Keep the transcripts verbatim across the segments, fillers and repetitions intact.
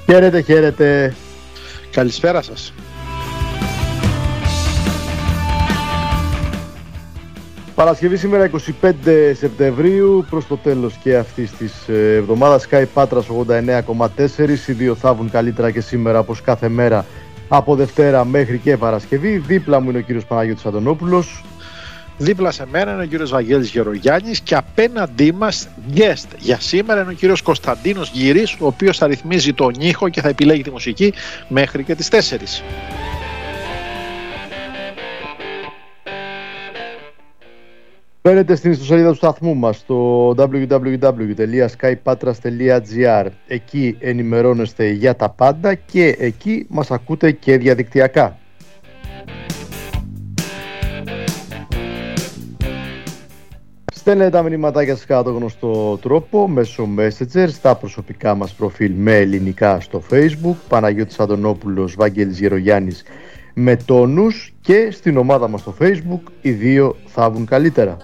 Χαίρετε, χαίρετε. Καλησπέρα σας. Παρασκευή σήμερα είκοσι πέντε Σεπτεμβρίου, προς το τέλος και αυτής της εβδομάδας. Sky Πάτρας ογδόντα εννέα κόμμα τέσσερα. Οι δύο θα βγουν καλύτερα και σήμερα, όπως κάθε μέρα, από Δευτέρα μέχρι και Παρασκευή. Δίπλα μου είναι ο κύριος Παναγιώτης Αντωνόπουλος. Δίπλα σε μένα είναι ο κύριος Βαγγέλης Γερογιάννης και απέναντί μας guest για σήμερα είναι ο κύριος Κωνσταντίνος Γυρής, ο οποίος θα ρυθμίζει τον ήχο και θα επιλέγει τη μουσική μέχρι και τις τέσσερις. Μπαίνετε στην ιστοσελίδα του σταθμού μας στο double-u double-u double-u τελεία sky patras τελεία gr. Εκεί ενημερώνεστε για τα πάντα και εκεί μας ακούτε και διαδικτυακά. Στέλνετε τα μηνύματάκια σας κατά τον γνωστό τρόπο μέσω Messenger στα προσωπικά μας προφίλ με ελληνικά στο Facebook, Παναγιώτης Αντωνόπουλος, Βαγγέλης Γερογιάννης με τόνους, και στην ομάδα μας στο Facebook οι δύο θα βγουν καλύτερα.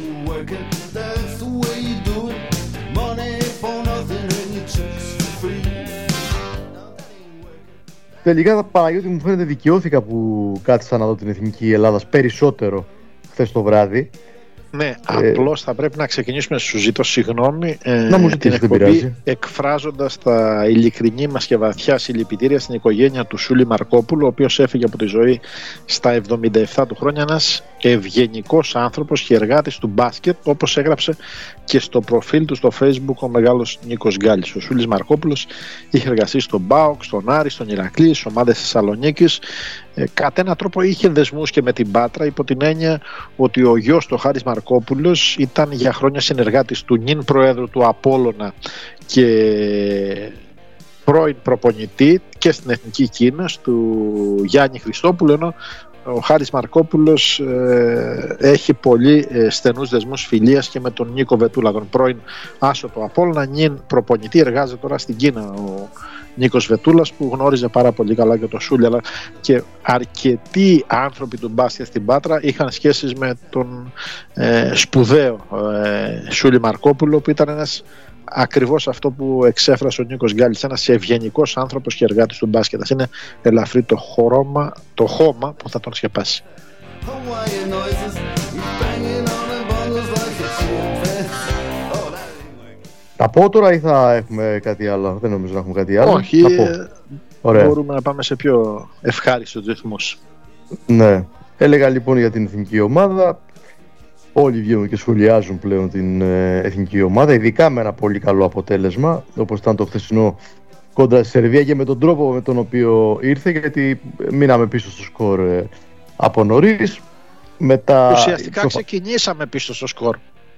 Τελικά, Παναγιώτη, μου φαίνεται δικαιώθηκα που κάθισα να δω την Εθνική Ελλάδας περισσότερο χθες το βράδυ. Ναι, ε, απλώς θα πρέπει να ξεκινήσουμε, σου ζητώ συγγνώμη, ε, να μου ζητήσεις, την εκπομπή εκφράζοντας τα ειλικρινή μας και βαθιά συλληπιτήρια στην οικογένεια του Σούλη Μαρκόπουλου, ο οποίος έφυγε από τη ζωή στα εβδομήντα επτά του χρόνια, ένας ευγενικός άνθρωπος και εργάτης του μπάσκετ, όπως έγραψε και στο προφίλ του στο Facebook ο μεγάλος Νίκος Γκάλης. Ο Σούλης Μαρκόπουλος είχε εργαστεί στον ΠΑΟΚ, στον Άρη, στον Ηρακλή, στις ομάδες Θεσσαλονίκης. Ε, κατά έναν τρόπο είχε δεσμούς και με την Πάτρα, υπό την έννοια ότι ο γιος του, Χάρης Μαρκόπουλος, ήταν για χρόνια συνεργάτης του νυν προέδρου του Απόλλωνα και πρώην προπονητή και στην Εθνική Κίνας του Γιάννη Χριστόπουλου, ενώ ο Χάρης Μαρκόπουλος ε, έχει πολύ ε, στενούς δεσμούς φιλίας και με τον Νίκο Βετούλα, τον πρώην άσο του Απόλλωνα, νυν προπονητή. Εργάζεται τώρα στην Κίνα ο Νίκος Βετούλας, που γνώριζε πάρα πολύ καλά και το Σούλη, αλλά και αρκετοί άνθρωποι του μπάσκετ στην Πάτρα είχαν σχέσεις με τον ε, σπουδαίο ε, Σούλη Μαρκόπουλο, που ήταν ένας, ακριβώς αυτό που εξέφρασε ο Νίκος Γκάλης, ένας ευγενικός άνθρωπος και εργάτης του μπάσκετ. Ας είναι ελαφρύ το χρώμα, το χώμα που θα τον σκεπάσει. Θα πω τώρα ή θα έχουμε κάτι άλλο? Δεν νομίζω να έχουμε κάτι άλλο. Όχι, ε, μπορούμε να πάμε σε πιο ευχάριστους ρυθμούς. Ναι, έλεγα λοιπόν για την εθνική ομάδα. Όλοι βγαίνουν και σχολιάζουν πλέον την ε, εθνική ομάδα, ειδικά με ένα πολύ καλό αποτέλεσμα, όπως ήταν το χθεσινό κόντρα στη Σερβία, και με τον τρόπο με τον οποίο ήρθε, γιατί μείναμε πίσω στο σκορ ε, από νωρίς. Μετά... Ουσιαστικά στο... ξεκινήσαμε πίσω στο σκορ.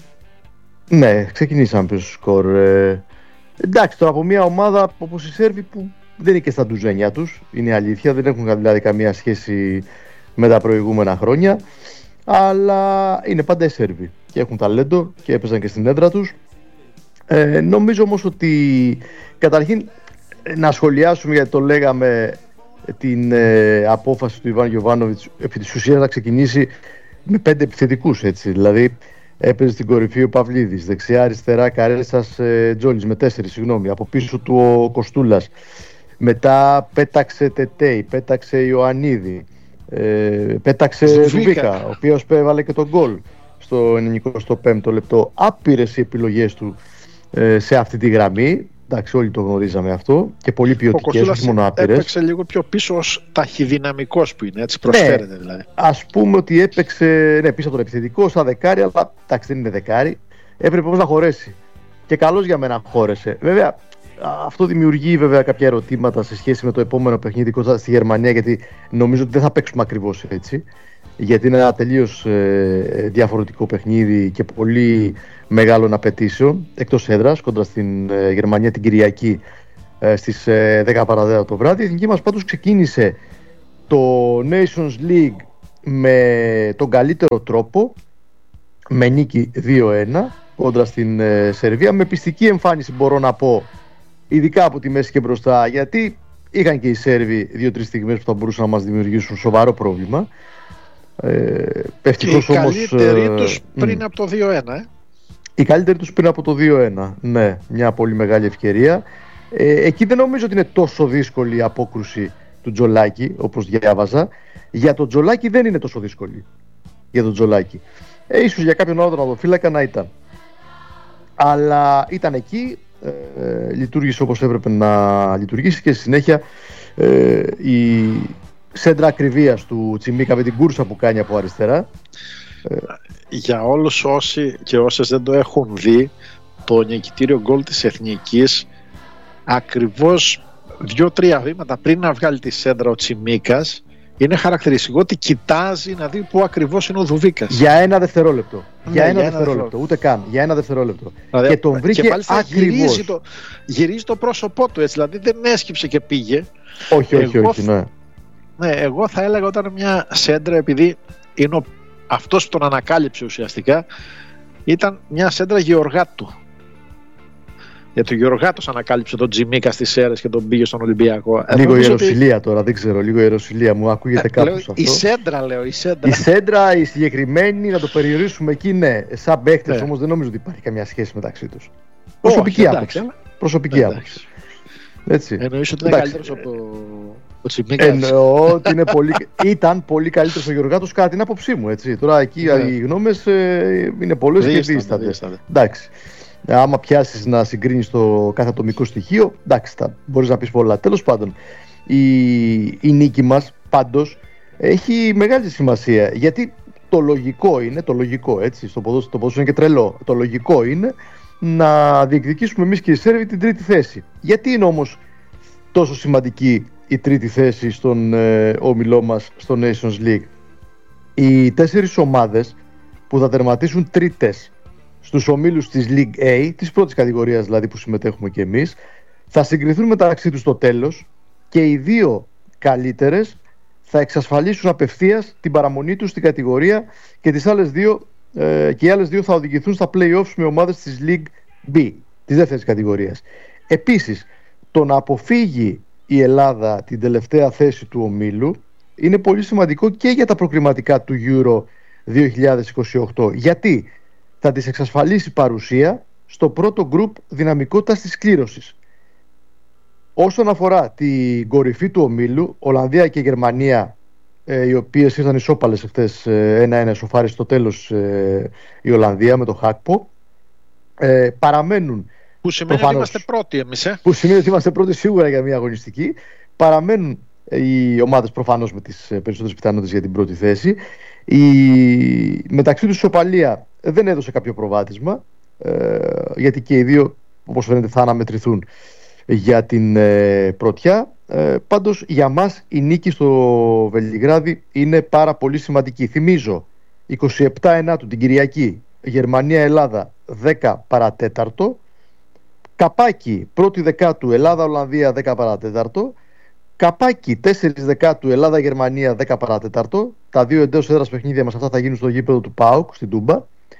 Ναι, ξεκινήσαμε πίσω στο σκορ. Ε, εντάξει, τώρα από μια ομάδα όπως η Σέρβη, που δεν είναι και στα ντουζένια τους, είναι αλήθεια, δεν έχουν δηλαδή καμία σχέση με τα προηγούμενα χρόνια. Αλλά είναι πάντα οι Σέρβοι και έχουν ταλέντο και έπαιζαν και στην έδρα τους. Ε, νομίζω όμως ότι καταρχήν να σχολιάσουμε, γιατί το λέγαμε, την ε, απόφαση του Ιβάν Γιοβάνοβιτς επί της ουσίας να ξεκινήσει με πέντε επιθετικούς, έτσι. Δηλαδή έπαιζε στην κορυφή ο Παυλίδης, δεξιά αριστερά Καρέσας, ε, Τζόλης με τέσσερις, συγγνώμη, από πίσω του ο Κοστούλας. Μετά πέταξε Τετέι, πέταξε Ιωαννίδη. Ε, πέταξε Ζουβίκα, ο οποίος έβαλε και τον γκολ στο ενενηκοστό πέμπτο λεπτό. Άπειρες οι επιλογές του ε, σε αυτή τη γραμμή. Εντάξει, όλοι το γνωρίζαμε αυτό, και πολύ ποιοτικές, όχι μόνο άπειρες. Έπαιξε λίγο πιο πίσω ως ταχυδυναμικός που είναι, έτσι προσφέρεται, ναι, δηλαδή. Ας πούμε ότι έπαιξε, ναι, πίσω από τον επιθετικό, σαν δεκάρι, αλλά εντάξει, δεν είναι δεκάρι. Έπρεπε όμως να χωρέσει. Και καλώς για μένα χώρεσε. Βέβαια, αυτό δημιουργεί βέβαια κάποια ερωτήματα σε σχέση με το επόμενο παιχνίδι κοντά στη Γερμανία, γιατί νομίζω ότι δεν θα παίξουμε ακριβώς έτσι, γιατί είναι ένα τελείως ε, διαφορετικό παιχνίδι και πολύ μεγάλων απαιτήσεων εκτός έδρας, κοντά στην ε, Γερμανία την Κυριακή ε, στις ε, δέκα παρά δέκα το βράδυ. Η εθνική μας πάντως ξεκίνησε το Nations League με τον καλύτερο τρόπο, με νίκη δύο ένα κόντρα στην ε, Σερβία, με πιστική εμφάνιση, μπορώ να πω, ειδικά από τη μέση και μπροστά, γιατί είχαν και οι Σέρβοι δύο-τρεις στιγμές που θα μπορούσαν να μας δημιουργήσουν σοβαρό πρόβλημα. Ε, και η καλύτερη ε, τους πριν mm. από το δύο ένα. Ε. Η καλύτερη τους πριν από το δύο ένα, ναι, μια πολύ μεγάλη ευκαιρία. Ε, εκεί δεν νομίζω ότι είναι τόσο δύσκολη η απόκρουση του Τζολάκη, όπως διάβαζα. Για τον Τζολάκη δεν είναι τόσο δύσκολη. Για τον Τζολάκη. Ε, ίσως για κάποιον άλλο τερματοφύλακα να ήταν. Αλλά ήταν εκεί, ε, λειτουργήσε όπως έπρεπε να λειτουργήσει και στη συνέχεια ε, η σέντρα ακριβίας του Τσιμίκα με την κούρσα που κάνει από αριστερά. Ε, για όλους όσοι και όσες δεν το έχουν δει, το νικητήριο γκολ της Εθνικής, ακριβώς δύο-τρία βήματα πριν να βγάλει τη σέντρα ο Τσιμίκας, είναι χαρακτηριστικό ότι κοιτάζει να δει πού ακριβώς είναι ο Δουβίκας. Για ένα δευτερόλεπτο. Ναι, για ένα για δευτερόλεπτο. δευτερόλεπτο. Ούτε καν. Για ένα δευτερόλεπτο. Δηλαδή, και τον βρήκε ακριβώς. Γυρίζει το, γυρίζει το πρόσωπό του έτσι. Δηλαδή δεν έσκυψε και πήγε. Όχι, όχι, εγώ, όχι. Ναι. Ναι, εγώ θα έλεγα όταν μια σέντρα, επειδή είναι ο, αυτός που τον ανακάλυψε ουσιαστικά, ήταν μια σέντρα Γεωργάτου. Γιατί ο Γεωργάτος ανακάλυψε τον Τζιμίκα στις αίρες και τον πήγε στον Ολυμπιακό. Λίγο ιεροσυλία ότι... τώρα, δεν ξέρω, λίγο ιεροσυλία μου ακούγεται κάπως αυτό. Η σέντρα λέω, η σέντρα. Η σέντρα, η συγκεκριμένη, να το περιορίσουμε εκεί, ναι. Σαν παίκτες, ναι. Όμως δεν νομίζω ότι υπάρχει καμία σχέση μεταξύ τους. Προσωπική Όχι, άποψη. εντάξει, Προσωπική άποψη. Έτσι. Εννοείς ότι είναι καλύτερος από ο Τσιμίκας. Εννοώ ότι είναι πολύ... ήταν πολύ καλύτερος ο Γεωργάτος κατά την άποψή μου. Έτσι. Τώρα εκεί ναι. Οι γνώμες ε, είναι πολλές και δίστατες. Εντάξει. Άμα πιάσεις να συγκρίνεις το κάθε ατομικό στοιχείο, εντάξει, θα μπορείς να πεις πολλά. Τέλος πάντων, η, η νίκη μας πάντως έχει μεγάλη σημασία. Γιατί το λογικό είναι, το λογικό έτσι, στο ποδόσφαιρο, το ποδόσφαιρο είναι και τρελό. Το λογικό είναι να διεκδικήσουμε εμείς και οι Σέρβοι την τρίτη θέση. Γιατί είναι όμως τόσο σημαντική η τρίτη θέση στον ε, όμιλό μας στο Nations League? Οι τέσσερις ομάδες που θα τερματίσουν τρίτες στους ομίλους της League A, της πρώτης κατηγορίας δηλαδή που συμμετέχουμε και εμείς, θα συγκριθούν μεταξύ τους στο τέλος και οι δύο καλύτερες θα εξασφαλίσουν απευθείας την παραμονή τους στην κατηγορία και, τις άλλες δύο, ε, και οι άλλες δύο θα οδηγηθούν στα play-offs με ομάδες της League B, της δεύτερης κατηγορίας. Επίσης, το να αποφύγει η Ελλάδα την τελευταία θέση του ομίλου είναι πολύ σημαντικό και για τα προκριματικά του Euro δύο χιλιάδες είκοσι οκτώ. Γιατί θα της εξασφαλίσει παρουσία στο πρώτο γκρουπ δυναμικότητας της κλήρωσης. Όσον αφορά την κορυφή του ομίλου, Ολλανδία και Γερμανία, ε, οι οποίες ήρθαν ισόπαλες εχθές ε, ένα-ένα, σοφάρι στο τέλος ε, η Ολλανδία με το Χάκπο, ε, παραμένουν. Που σημαίνει προφανώς, ότι είμαστε πρώτοι εμείς. Ε? Που σημαίνει ότι είμαστε πρώτοι σίγουρα για μια αγωνιστική. Παραμένουν οι ομάδες προφανώς με τις περισσότερες πιθανότητες για την πρώτη θέση. Η... Μεταξύ τους η ισοπαλία δεν έδωσε κάποιο προβάδισμα, ε, γιατί και οι δύο, όπως φαίνεται, θα αναμετρηθούν για την ε, πρωτιά. Ε, πάντως για μας η νίκη στο Βελιγράδι είναι πάρα πολύ σημαντική. Θυμίζω, είκοσι επτά ενάτου την Κυριακή, Γερμανία-Ελλάδα δέκα παρατέταρτο, καπάκι πρώτη δεκάτου Ελλάδα-Ολλανδία δέκα παρατέταρτο, καπάκι τέσσερις δεκάτου Ελλάδα-Γερμανία δέκα παρατέταρτο, τα δύο εντός έδρας παιχνίδια μας αυτά θα γίνουν στο γήπεδο του ΠΑΟΚ στην Τούμπα,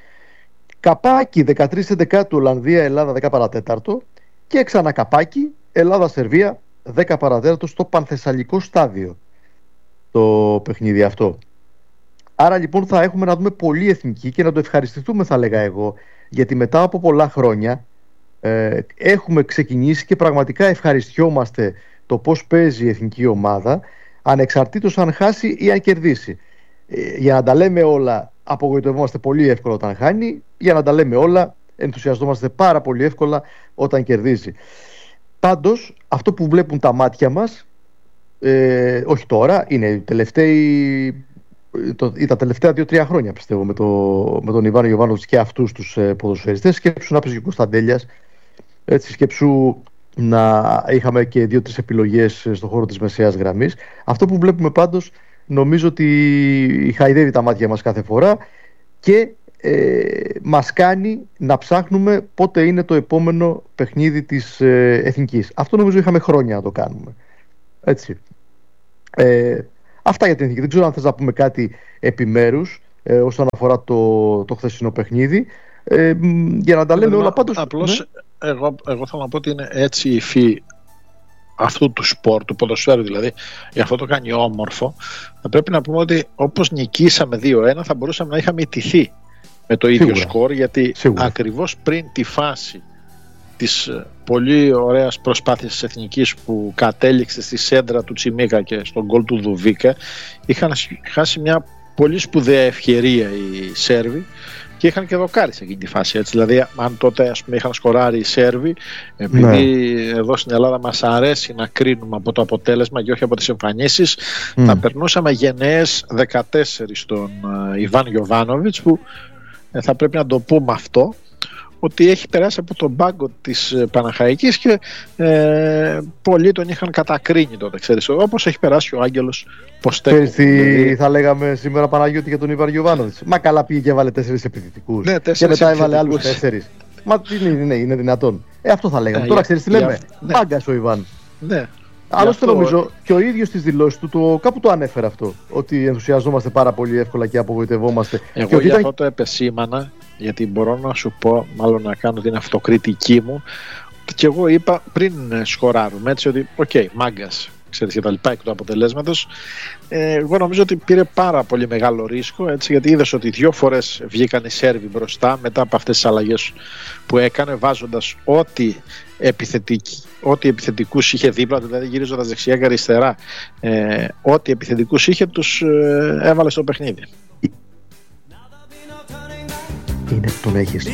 καπάκι δεκατρείς δεκάτου Ολλανδία-Ελλάδα δέκα παρατέταρτο και ξανακαπάκι Ελλάδα-Σερβία δέκα παρατέταρτο στο Πανθεσσαλικό στάδιο το παιχνίδι αυτό. Άρα λοιπόν θα έχουμε να δούμε πολύ εθνική και να το ευχαριστηθούμε, θα λέγα εγώ, γιατί μετά από πολλά χρόνια ε, έχουμε ξεκινήσει και πραγματικά ευχαριστιόμαστε το πώς παίζει η εθνική ομάδα, ανεξαρτήτως αν χάσει ή αν κερδίσει. Ε, για να τα λέμε όλα, απογοητευόμαστε πολύ εύκολα όταν χάνει, για να τα λέμε όλα, ενθουσιαζόμαστε πάρα πολύ εύκολα όταν κερδίζει. Πάντως, αυτό που βλέπουν τα μάτια μας, ε, όχι τώρα, είναι οι τελευταίοι, το, τα τελευταία δύο-τρία χρόνια, πιστεύω, με, το, με τον Ιβάνο Γιοβάνοβιτς και αυτούς τους ε, ποδοσφαιριστές. Σκέψου να παίζει ο Κωνσταντέλιας, έτσι, σκέψου να είχαμε και δύο-τρεις επιλογές στον χώρο της μεσαίας γραμμής. Αυτό που βλέπουμε πάντως, νομίζω ότι χαϊδεύει τα μάτια μας κάθε φορά και ε, μας κάνει να ψάχνουμε πότε είναι το επόμενο παιχνίδι της ε, εθνικής. Αυτό νομίζω είχαμε χρόνια να το κάνουμε. Έτσι. Ε, αυτά για την εθνική. Δεν ξέρω αν θες να πούμε κάτι επιμέρους ε, όσον αφορά το, το χθεσινό παιχνίδι. Ε, για να τα λέμε όλα πάντως. Απλώς ναι. εγώ, εγώ θέλω να πω ότι είναι έτσι η υφή αυτού του σπορ, του ποδοσφαίρου δηλαδή, γι' αυτό το κάνει όμορφο. Θα πρέπει να πούμε ότι όπως νικήσαμε δύο ένα θα μπορούσαμε να είχαμε ιτηθεί με το ίδιο Σίγουρα. σκορ, γιατί Σίγουρα. ακριβώς πριν τη φάση της πολύ ωραίας προσπάθειας της Εθνικής που κατέληξε στη σέντρα του Τσιμίκα και στον γκολ του Δουβίκα, είχαν χάσει μια πολύ σπουδαία ευκαιρία οι Σέρβοι και είχαν και δοκάρει σε εκείνη τη φάση. Έτσι. Δηλαδή, αν τότε ας πούμε, είχαν σκοράρει οι Σέρβοι, επειδή ναι. εδώ στην Ελλάδα μας αρέσει να κρίνουμε από το αποτέλεσμα και όχι από τις εμφανίσεις, mm. θα περνούσαμε γενναίες δεκατέσσερα στον uh, Ιβάν Γιοβάνοβιτς, που uh, θα πρέπει να το πούμε αυτό, ότι έχει περάσει από τον πάγκο της Παναχαϊκής και ε, πολλοί τον είχαν κατακρίνει τότε, ξέρεις, όπως έχει περάσει ο Άγγελος Ποστέκου. Ξέρεις τι δηλαδή... θα λέγαμε σήμερα, Παναγιώτη, για τον Ιβάν Γιοβάνοβιτς? Μα καλά, πήγε και έβαλε τέσσερις επιθετικούς. Ναι, τέσσερις και μετά έβαλε άλλους τέσσερις. Μα τι είναι, είναι, είναι δυνατόν? Ε, αυτό θα λέγαμε. Ε, Τώρα ξέρεις τι λέμε? Ναι. Πάγκας ο Ιβάν. Ναι. Άλλωστε αυτό... νομίζω και ο ίδιος στις δηλώσεις του το, κάπου το ανέφερε αυτό, ότι ενθουσιαζόμαστε πάρα πολύ εύκολα και απογοητευόμαστε. Εγώ και για ήταν... αυτό το επεσήμανα, γιατί μπορώ να σου πω, μάλλον να κάνω την αυτοκριτική μου, και εγώ είπα πριν σκοράρουμε έτσι ότι οκ, okay, μάγκας, ξέρεις, για τα λοιπά εκ του αποτελέσματος. Ε, εγώ νομίζω ότι πήρε πάρα πολύ μεγάλο ρίσκο, έτσι, γιατί είδες ότι δύο φορές βγήκαν οι Σέρβοι μπροστά μετά από αυτές τις αλλαγές που έκανε, βάζοντας ό,τι επιθετική, ό,τι επιθετικούς είχε δίπλα, δηλαδή γυρίζοντας δεξιά και αριστερά, ε, ό,τι επιθετικούς είχε τους ε, έβαλε στο παιχνίδι. Είναι, τον έχεις.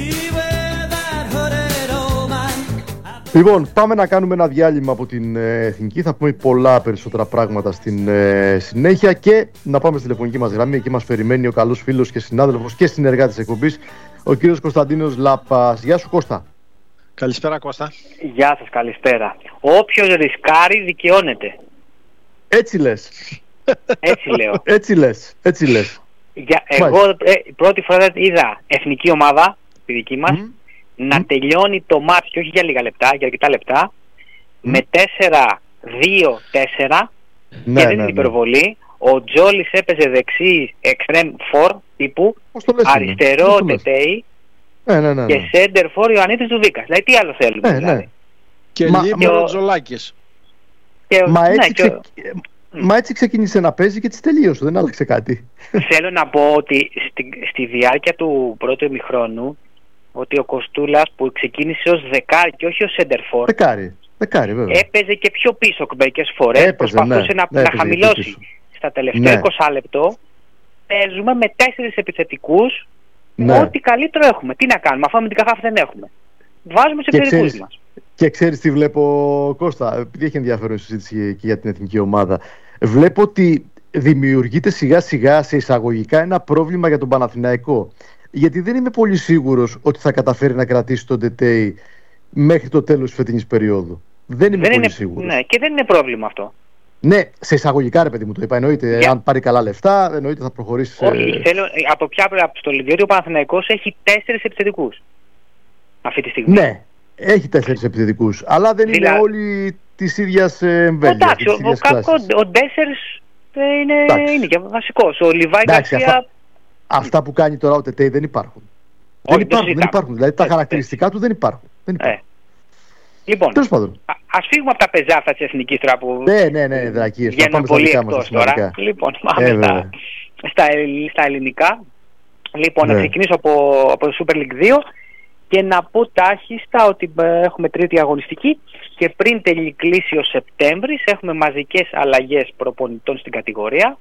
Λοιπόν, πάμε να κάνουμε ένα διάλειμμα από την ε, Εθνική. Θα πούμε πολλά περισσότερα πράγματα στην ε, συνέχεια και να πάμε στη τηλεφωνική μας γραμμή. Εκεί μας περιμένει ο καλός φίλος και συνάδελφος και συνεργάτης της εκπομπής, ο κύριος Κωνσταντίνος Λάπας. Γεια σου, Κώστα. Καλησπέρα, Κώστα. Γεια σας, καλησπέρα. Όποιος ρισκάρει δικαιώνεται. Έτσι λες. Έτσι λέω. Έτσι λες, έτσι λες. Για, εγώ ε, πρώτη φορά είδα εθνική ομάδα, τη δική μας, mm. να mm. τελειώνει το μάτς, και όχι για λίγα λεπτά, για αρκετά λεπτά, mm. με τέσσερα δύο τέσσερα, ναι, και δεν είναι ναι, υπερβολή. Ναι. Ο Τζόλης έπαιζε δεξί extreme φορ τύπου, αριστερό τετέι, ναι, ναι, ναι, ναι. και center φορ Ιωαννίτης Δουβίκας. Δηλαδή τι άλλο θέλουμε, ναι, δηλαδή. Ναι. Και λίγο ο Τζολάκης. Μα έτσι, ναι, ξε... και... Μα έτσι ξεκίνησε να παίζει και έτσι τελείωσε, δεν άλλαξε κάτι. Θέλω να πω ότι στη, στη διάρκεια του πρώτου ημιχρόνου, ότι ο Κοστούλας που ξεκίνησε ως δεκάρι και όχι ως σέντερφορ, δεκάρι, δεκάρι βέβαια, έπαιζε και πιο πίσω μερικές φορές, έπαιζε, προσπαθούσε ναι, να, ναι, να χαμηλώσει. Στα τελευταία ναι. είκοσι λεπτό παίζουμε με τέσσερις επιθετικούς, ναι. ό,τι καλύτερο έχουμε. Τι να κάνουμε, αφού αμυντικά χάφη δεν έχουμε. Βάζουμε τους επιθετικούς μας. Και ξέρεις τι βλέπω, Κώστα, επειδή έχει ενδιαφέρον η συζήτηση και για την εθνική ομάδα, βλέπω ότι δημιουργείται σιγά σιγά σε εισαγωγικά ένα πρόβλημα για τον Παναθηναϊκό. Γιατί δεν είμαι πολύ σίγουρος ότι θα καταφέρει να κρατήσει τον Τετέι μέχρι το τέλος της φετινής περίοδου. Δεν είμαι δεν πολύ είναι, σίγουρος. Ναι, και δεν είναι πρόβλημα αυτό. Ναι, σε εισαγωγικά ρε παιδί μου το είπα. Εννοείται, yeah. αν πάρει καλά λεφτά, εννοείται θα προχωρήσει. Όχι, ε... θέλω από ποια αποστολή, διότι ο Παναθηναϊκός έχει τέσσερις επιθετικούς αυτή τη στιγμή. Ναι. Έχει τέσσερις επιθετικούς, αλλά δεν Δηλα... είναι όλοι της ίδιας εμβέλειας. Εντάξει, ο, ο, ο Ντέσσερς είναι, είναι και βασικός. Ο Λιβάη Γκαρσία... Αυτά, αυτά που κάνει τώρα ο Τετέι δεν υπάρχουν. Όχι, δεν, υπάρχουν δεν υπάρχουν. Δηλαδή τα χαρακτηριστικά του δεν υπάρχουν. Δεν υπάρχουν. Ε. Λοιπόν, α, ας φύγουμε από τα πεζάφτα της εθνικής τώρα που ναι, ναι, ναι, δρακίες, βγαίνουν πολύ εκτός τώρα. Λοιπόν, πάμε ε, στα, στα, στα ελληνικά. Λοιπόν, ναι. να ξεκινήσω από, από το Super League δύο. Και να πω τάχιστα ότι έχουμε τρίτη αγωνιστική και πριν τελεικλήσει ο Σεπτέμβρης έχουμε μαζικές αλλαγές προπονητών στην κατηγορία.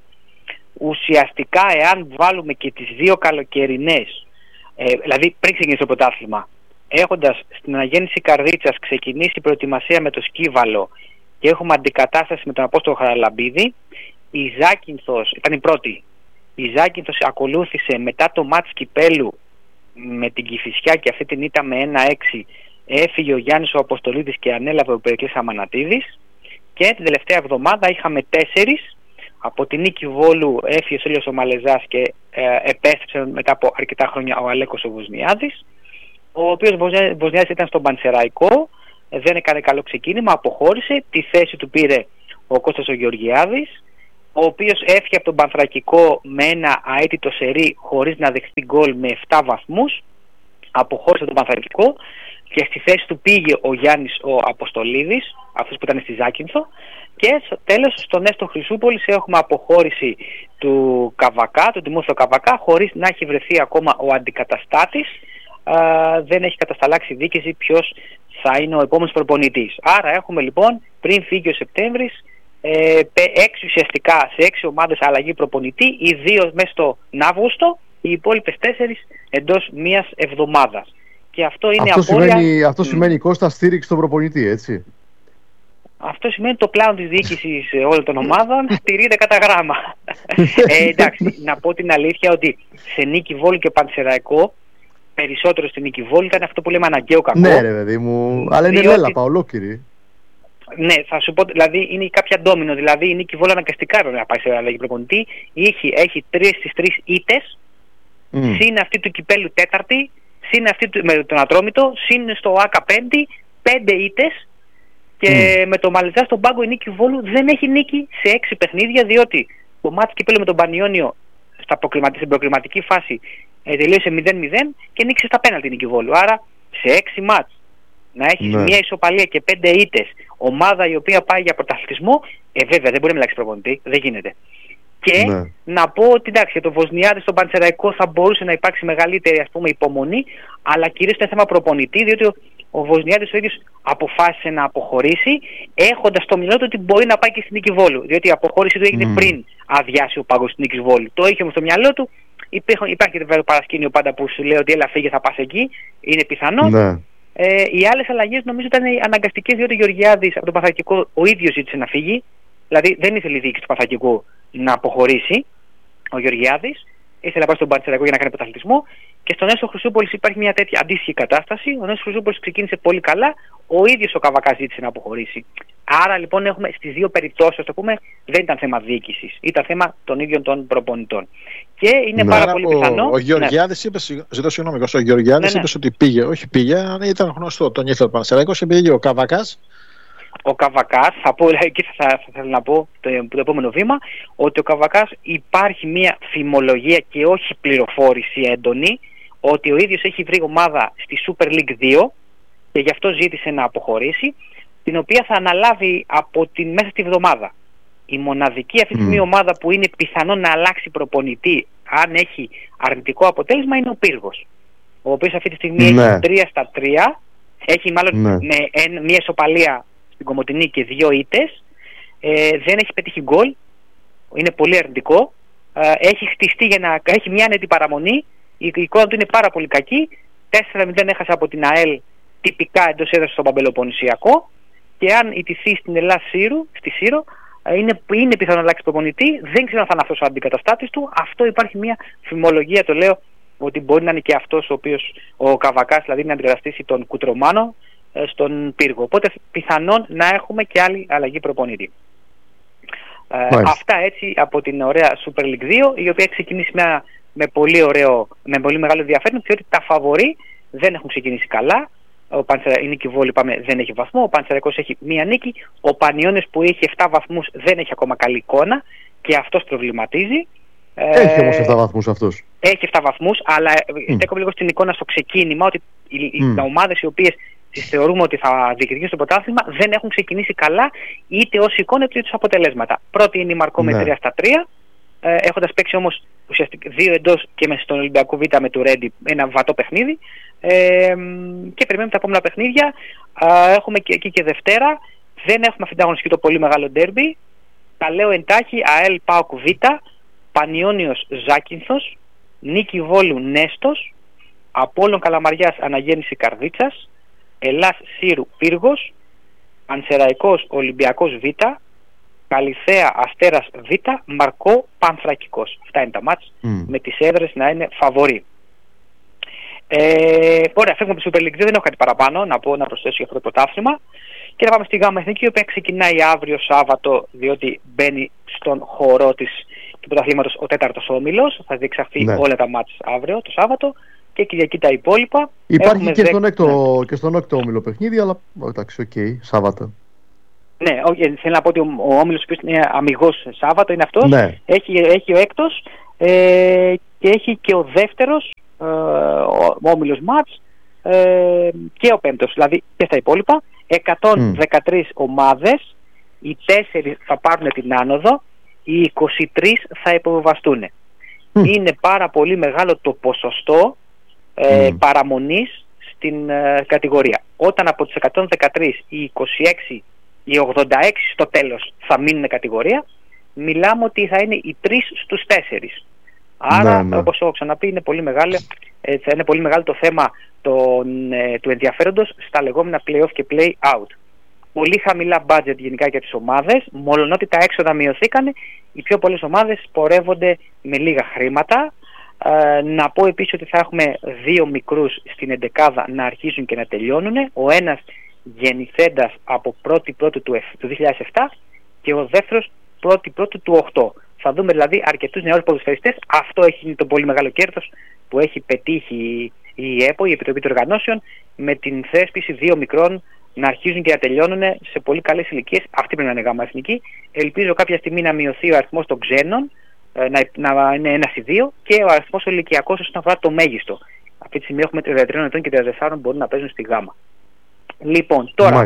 Ουσιαστικά, εάν βάλουμε και τις δύο καλοκαιρινές, ε, δηλαδή πριν ξεκινήσει το πρωτάθλημα, έχοντας στην αναγέννηση Καρδίτσας ξεκινήσει η προετοιμασία με το Σκύβαλο και έχουμε αντικατάσταση με τον Απόστολο Χαραλαμπίδη, η Ζάκυνθος ήταν η πρώτη. Η Ζάκυνθος ακολούθησε μετά το μάτς Κυπέλου με την Κηφισιά και αυτή την ήττα με ένα έξι, έφυγε ο Γιάννης ο Αποστολίδης και ανέλαβε ο Περικλής Αμανατίδης, και την τελευταία εβδομάδα είχαμε τέσσερις. Από την Νίκη Βόλου έφυγε ο Σέλιος ο Μαλεζάς και ε, επέστρεψε μετά από αρκετά χρόνια ο Αλέκος ο Βοσνιάδης, ο οποίος Βοσνιάδης ήταν στον Πανσεραϊκό, δεν έκανε καλό ξεκίνημα, αποχώρησε, τη θέση του πήρε ο Κώστας ο Γεωργιάδης, ο οποίος έφυγε από τον Πανθρακικό με ένα αίτητο σερί χωρίς να δεχτεί γκολ με επτά βαθμούς, αποχώρησε τον Πανθρακικό και στη θέση του πήγε ο Γιάννης ο Αποστολίδης, αυτός που ήταν στη Ζάκυνθο, και στο τέλος στον Νέστο Χρυσούπολης έχουμε αποχώρηση του Καβακά, του Τιμόθεο Καβακά, χωρίς να έχει βρεθεί ακόμα ο αντικαταστάτης. Α, δεν έχει κατασταλάξει δίκηση ποιος θα είναι ο επόμενος προπονητής. Άρα έχουμε λοιπόν πριν φύγει ο Σεπτέμβρης ε, έξι ουσιαστικά σε έξι ομάδες αλλαγή προπονητή, οι δύο μέσα στον Αύγουστο, οι υπόλοιπες τέσσερις εντός μιας εβδομάδας. Και αυτό είναι αυτό απώλεια... σημαίνει, αυτό σημαίνει Κώστα στήριξη στον προπονητή, έτσι. Αυτό σημαίνει το πλάνο της διοίκησης όλων των ομάδων τηρείται κατά γράμμα. ε, εντάξει, να πω την αλήθεια ότι σε νίκη Βόλου και Πανσεραϊκό, περισσότερο στην νίκη Βόλου ήταν αυτό που λέμε αναγκαίο κακό. Ναι, ρε παιδί μου, αλλά είναι διότι... λέλαπα ολόκληρη. Ναι, θα σου πω, δηλαδή είναι κάποια ντόμινο. Δηλαδή η νίκη Βόλου αναγκαστικά έπρεπε να πάει σε αλλαγή προπονητή. Έχει, έχει τρεις στις τρεις ήττες, mm. συν αυτή του Κυπέλου τέταρτη, συν αυτή του, με τον Ατρόμητο, συν στο ΆΚΑ πέντε, πέντε ήττες. Και mm. με το Μαλιζά στον πάγκο η νίκη Βόλου δεν έχει νίκη σε έξι παιχνίδια, διότι το μάτς Κυπέλλου με τον Πανιόνιο στα στην προκριματική φάση ε, τελείωσε μηδέν μηδέν και νίκησε στα πέναλτι η νίκη Βόλου. Άρα σε έξι μάτς να έχει ναι. μια ισοπαλία και πέντε ήττες, ομάδα η οποία πάει για πρωταθλητισμό, ε, βέβαια δεν μπορεί να μιλάξει προπονητή, δεν γίνεται. Και ναι. να πω ότι εντάξει, για τον Βοσνιάδη στον Πανσεραϊκό θα μπορούσε να υπάρξει μεγαλύτερη ας πούμε υπομονή, αλλά κυρίως είναι θέμα προπονητή, διότι ο, ο Βοσνιάδης ο ίδιος αποφάσισε να αποχωρήσει, έχοντας στο μυαλό του ότι μπορεί να πάει και στην νίκη Βόλου. Διότι η αποχώρηση του έγινε mm. πριν αδειάσει ο πάγκος στην νίκη Βόλου. Το είχε όμως στο μυαλό του. Υπάρχει, υπάρχει βέβαια το παρασκήνιο πάντα που σου λέει ότι έλα φύγε, θα πας εκεί. Είναι πιθανό. Ναι. Ε, οι άλλες αλλαγές νομίζω ήταν αναγκαστικές, διότι ο Γεωργιάδης από τον Παθακικό ο ίδιος ζήτησε να φύγει. Δηλαδή δεν ήθελε η διοίκηση του Παθακικού να αποχωρήσει ο Γεωργιάδης. Ήθελε να πάει στον Πανσεραϊκό για να κάνει πρωταθλητισμό. Και στον Νέσο Χρυσούπολης υπάρχει μια τέτοια αντίστοιχη κατάσταση. Ο Νέσο Χρυσούπολης ξεκίνησε πολύ καλά. Ο ίδιος ο Καβακάς ζήτησε να αποχωρήσει. Άρα λοιπόν έχουμε στις δύο περιπτώσεις, το πούμε, δεν ήταν θέμα διοίκησης. Ήταν θέμα των ίδιων των προπονητών. Και είναι ναι. πάρα πολύ ο, πιθανό. Ο Γεωργιάδης ναι. είπε, ζητώ συγγνώμη, ο Γεωργιάδης ναι, ναι. είπε ότι πήγε. Όχι πήγε, ήταν γνωστό. Τον ήθελε ο Πανσεραϊκός, πήγε ο Καβακάς. Ο Καβακάς, θα πω, εκεί θα, θα, θα θέλω να πω το, το επόμενο βήμα, ότι ο Καβακάς υπάρχει μια φημολογία και όχι πληροφόρηση έντονη, ότι ο ίδιος έχει βρει ομάδα στη Super League δύο και γι' αυτό ζήτησε να αποχωρήσει, την οποία θα αναλάβει από την μέσα στη βδομάδα. Η μοναδική αυτή τη στιγμή mm. ομάδα που είναι πιθανό να αλλάξει προπονητή αν έχει αρνητικό αποτέλεσμα είναι ο Πύργος, ο οποίος αυτή τη στιγμή ναι. έχει τρία στα τρία, έχει μάλλον ναι. με εν, μια ισοπαλία στην Κομοτηνή και δύο ήττες, ε, δεν έχει πετύχει γκολ, είναι πολύ αρνητικό, ε, έχει χτιστεί για να έχει μια άνετη παραμονή, η εικόνα του είναι πάρα πολύ κακή, τέσσερα μηδέν έχασε από την ΑΕΛ τυπικά εντός έδρας στον Παμπελοποννησιακό, και αν ιτηθεί στην Ελλάδα Σύρου, στη Σύρο, ε, είναι, είναι πιθανό να αλλάξει προπονητή, δεν ξέρω αν θα είναι αυτός ο αντικαταστάτης του, αυτό υπάρχει μια φημολογία, το λέω, ότι μπορεί να είναι και αυτός ο οποίος, ο Καβακάς, δηλαδή να αντικαταστήσει τον Κουτρομάνο στον Πύργο. Οπότε πιθανόν να έχουμε και άλλη αλλαγή προπονητή. Ε, αυτά έτσι από την ωραία Super League δύο, η οποία έχει ξεκινήσει με, με, πολύ, ωραίο, με πολύ μεγάλο ενδιαφέρον, διότι τα φαβορί δεν έχουν ξεκινήσει καλά. Ο Πανσερα... Η νίκη Βόλου πάμε, δεν έχει βαθμό, ο Πανσεραϊκός έχει μία νίκη, ο Πανιώνιος που έχει επτά βαθμούς δεν έχει ακόμα καλή εικόνα και αυτός προβληματίζει. Έχει όμως επτά βαθμούς αυτός. Έχει επτά βαθμούς, αλλά mm. στέκομαι λίγο στην εικόνα στο ξεκίνημα ότι οι, mm. οι ομάδες οι οποίες τις θεωρούμε ότι θα διεκδικήσουν το πρωτάθλημα δεν έχουν ξεκινήσει καλά είτε ως εικόνα είτε ως αποτελέσματα. Πρώτη είναι η Μαρκό με τρία στα τρία, ε, έχοντας παίξει όμως ουσιαστικά δύο εντός και μέσα στον Ολυμπιακό Β με του Ρέντι ένα βατό παιχνίδι, ε, και περιμένουμε τα επόμενα παιχνίδια. Ε, έχουμε και εκεί και Δευτέρα, δεν έχουμε αυτή την αγωνιστική το πολύ μεγάλο ντέρμπι. Τα λέω εντάχει: ΑΕΛ ΠΑΟΚ Β, Πανιώνιος Ζάκυνθος, Νίκη Βόλου Νέστος, Απόλλων Καλαμαριάς Αναγέννηση Καρδίτσας, Ελλάς Σύρου Πύργος, Πανσεραϊκός Ολυμπιακός Β, Καλυθέα Αστέρας Β, Μαρκό Πανθρακικός. Αυτά είναι τα μάτς mm. με τις έδρες να είναι φαβορί. Ε, ωραία, φεύγουμε από τη Super League δύο, δεν έχω κάτι παραπάνω να πω, να προσθέσω για αυτό το πρωτάθλημα. Και να πάμε στη ΓΑΜΑ Εθνική, η οποία ξεκινάει αύριο Σάββατο, διότι μπαίνει στον χορό της του πρωταθλήματος ο τέταρτος όμιλος. Θα διεξαχθεί ναι. όλα τα μάτς αύριο το Σάββατο και Κυριακή τα υπόλοιπα. Υπάρχει και, δε... στον έκτο, ναι. και στον έκτο όμιλο παιχνίδι, αλλά εντάξει, οκ, okay, Σάββατο. Ναι, okay, θέλω να πω ότι ο, ο όμιλος που είναι αμιγός Σάββατο είναι αυτός. Ναι. Έχει, έχει ο έκτος ε, και έχει και ο δεύτερος ε, ο, ο όμιλος μάτς ε, και ο πέμπτος, δηλαδή και στα υπόλοιπα. εκατόν δεκατρείς mm. ομάδες, οι τέσσερις θα πάρουν την άνοδο, οι είκοσι τρεις θα υποβιβαστούν. Mm. Είναι πάρα πολύ μεγάλο το ποσοστό ε, mm. παραμονής στην ε, κατηγορία. Όταν από τους εκατόν δεκατρείς οι είκοσι έξι, οι ογδόντα έξι στο τέλος θα μείνουν κατηγορία, μιλάμε ότι θα είναι οι τρεις στους τέσσερις. Άρα, ναι, ναι. όπως έχω ξαναπεί, είναι πολύ μεγάλο, ε, θα είναι πολύ μεγάλο το θέμα τον, ε, του ενδιαφέροντος στα λεγόμενα play-off και play-out. Πολύ χαμηλά budget γενικά για τις ομάδες, μόλον ότι τα έξοδα μειωθήκανε, οι πιο πολλές ομάδες πορεύονται με λίγα χρήματα. Ε, να πω επίσης ότι θα έχουμε δύο μικρούς στην εντεκάδα να αρχίζουν και να τελειώνουν. Ο ένας γεννηθέντας από πρώτη πρώτη του δύο χιλιάδες επτά και ο δεύτερος πρώτη πρώτη του οκτώ. Θα δούμε δηλαδή αρκετούς νεαρούς ποδοσφαιριστές. Αυτό έχει το πολύ μεγάλο κέρδος που έχει πετύχει η ΕΠΟ, η Επιτροπή των Οργανώσεων, με την θέσπιση δύο μικρών να αρχίζουν και να τελειώνουν σε πολύ καλές ηλικίες. Αυτή πρέπει να είναι γάμα εθνική. Ελπίζω κάποια στιγμή να μειωθεί ο αριθμός των ξένων, να, να είναι ένα ή δύο, και ο αριθμός ηλικιακός όσον αφορά το μέγιστο. Αυτή τη στιγμή έχουμε τριάντα τρία ετών και τριάντα τέσσερα μπορούν να παίζουν στη γάμα. Λοιπόν, τώρα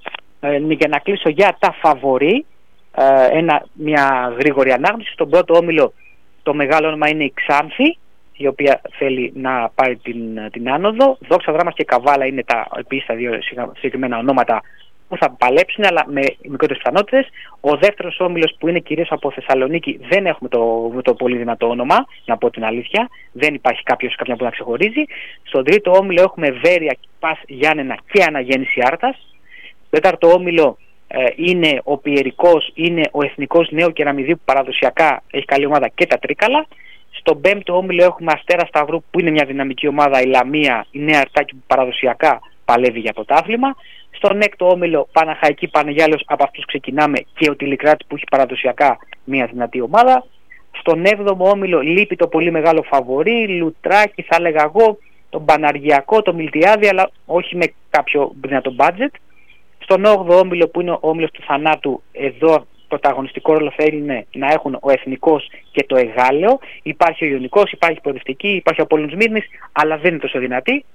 ε, για να κλείσω για τα φαβορί, ε, ένα, μια γρήγορη ανάγνωση. Στον πρώτο όμιλο το μεγάλο όνομα είναι η Ξάνθη, η οποία θέλει να πάρει την, την άνοδο. Δόξα Δράμας και Καβάλα είναι τα, επίσης τα δύο συγκεκριμένα ονόματα που θα παλέψουν, αλλά με μικρότερες πιθανότητες. Ο δεύτερος όμιλος, που είναι κυρίως από Θεσσαλονίκη, δεν έχουμε το, το πολύ δυνατό όνομα, να πω την αλήθεια. Δεν υπάρχει κάποιος, κάποια που να ξεχωρίζει. Στον τρίτο όμιλο έχουμε Βέρεια, Πας Γιάννενα και Αναγέννηση Άρτας. Στο τέταρτο όμιλο ε, είναι ο Πιερικός, είναι ο Εθνικός Νέου Κεραμιδίου, που παραδοσιακά έχει καλή ομάδα, και τα Τρίκαλα. Στον πέμπτο όμιλο έχουμε Αστέρα Σταυρού, που είναι μια δυναμική ομάδα, η Λαμία, η Νέα Αρτάκη, που παραδοσιακά παλεύει για πρωτάθλημα. Στον έκτο όμιλο Παναχαϊκή Πανεγιάλος, από αυτούς ξεκινάμε, και ο Τηλικράτη, που έχει παραδοσιακά μια δυνατή ομάδα. Στον έβδομο όμιλο λείπει το πολύ μεγάλο φαβορί, Λουτράκι θα έλεγα εγώ, τον Παναργιακό, το Μιλτιάδη, αλλά όχι με κάποιο δυνατό budget. Στον όγδοο όμιλο, που είναι ο όμιλος του θανάτου, εδώ πρωταγωνιστικό ρόλο θέλουν να έχουν ο Εθνικός και το Εγάλεο. Υπάρχει ο Ιωνικός, υπάρχει η Προοδευτική, υπάρχει ο Απόλλωνας Μύρνης, αλλά δεν είναι τόσο δυνατή.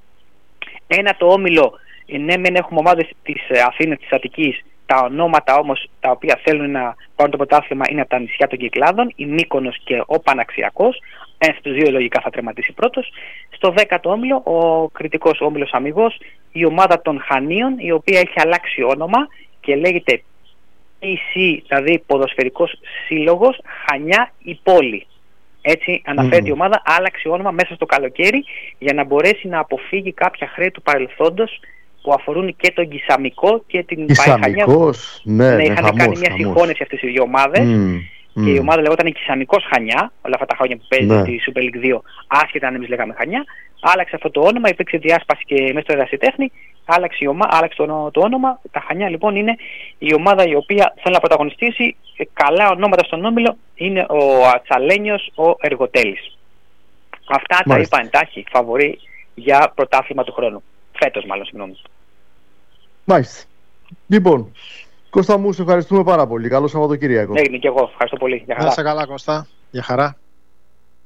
Ένα το όμιλο, ναι μεν έχουμε ομάδες της Αθήνας, της Αττικής, τα ονόματα όμως τα οποία θέλουν να πάρουν το πρωτάθλημα είναι από τα νησιά των Κυκλάδων, η Μύκονος και ο Παναξιακός. Ένας από τους δύο λογικά θα τερματίσει πρώτος. Στο δέκατο όμιλο, ο κριτικός όμιλος Αμιγός, η ομάδα των Χανίων, η οποία έχει αλλάξει όνομα και λέγεται πι σι, δηλαδή Ποδοσφαιρικός Σύλλογος Χανιά η Πόλη. Έτσι αναφέρεται mm. η ομάδα, άλλαξε όνομα μέσα στο καλοκαίρι για να μπορέσει να αποφύγει κάποια χρέη του παρελθόντος που αφορούν και τον Κισαμικό και την Παϊχανιά. Ναι, ναι, είχαν χαμός, κάνει μια χαμός. συγχώνευση αυτές οι δύο ομάδες. Mm. Και η ομάδα λεγόταν Κισαμικός Χανιά, όλα αυτά τα χρόνια που παίζει ναι. τη Super League δύο, άσχετα αν εμείς λέγαμε Χανιά. Άλλαξε αυτό το όνομα, υπήρξε διάσπαση και μέσα στο ερασιτέχνη. Άλλαξε, η ομα... άλλαξε το, το όνομα. Τα Χανιά λοιπόν είναι η ομάδα η οποία θέλει να πρωταγωνιστήσει. Καλά ονόματα στον όμιλο είναι ο Ατσαλένιος, ο Εργοτέλης. Αυτά Μάλιστα. τα είπα εντάχει, φαβορί για πρωτάθλημα του χρόνου. Φέτος μάλλον, συγγνώμη. Μάλιστα. Λοιπόν, Κώστα μου, σε ευχαριστούμε πάρα πολύ. Καλό Σαββατοκύριακο. Έγινε και εγώ. Ευχαριστώ πολύ. Για χαρά. Να είσαι καλά, Κώστα. Για χαρά.